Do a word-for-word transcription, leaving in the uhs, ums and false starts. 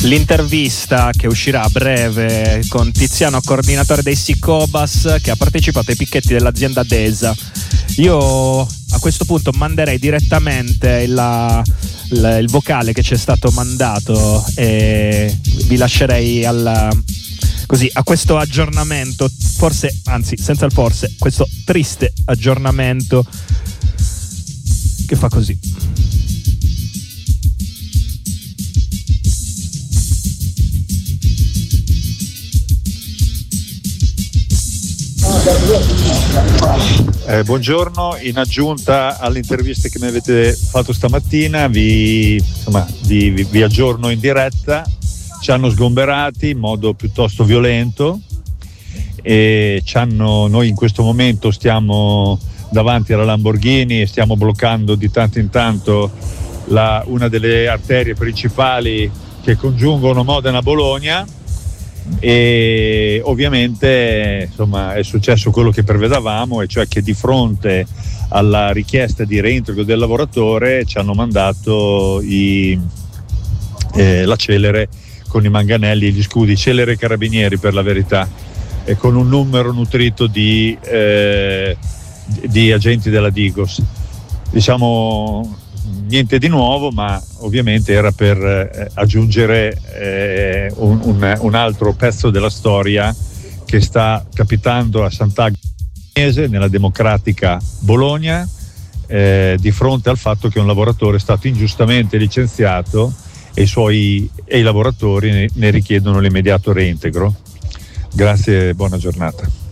l'intervista che uscirà a breve con Tiziano, coordinatore dei Sicobas, che ha partecipato ai picchetti dell'azienda Desa. Io a questo punto manderei direttamente la, la, il vocale che ci è stato mandato e vi lascerei alla, così, a questo aggiornamento, forse, anzi senza il forse, questo triste aggiornamento che fa così. Eh, buongiorno, in aggiunta alle interviste che mi avete fatto stamattina vi, insomma, vi, vi, vi aggiorno in diretta. Ci hanno sgomberati in modo piuttosto violento e ci hanno, noi in questo momento stiamo davanti alla Lamborghini e stiamo bloccando di tanto in tanto la, una delle arterie principali che congiungono Modena a Bologna. E ovviamente insomma è successo quello che prevedevamo, e cioè che di fronte alla richiesta di reintegro del lavoratore ci hanno mandato i, eh, la Celere con i manganelli e gli scudi, Celere Carabinieri per la verità, e con un numero nutrito di, eh, di agenti della Digos. Diciamo niente di nuovo, ma ovviamente era per eh, aggiungere eh, un, un, un altro pezzo della storia che sta capitando a Sant'Agnes, nella democratica Bologna, eh, di fronte al fatto che un lavoratore è stato ingiustamente licenziato e i suoi e i lavoratori ne, ne richiedono l'immediato reintegro. Grazie e buona giornata.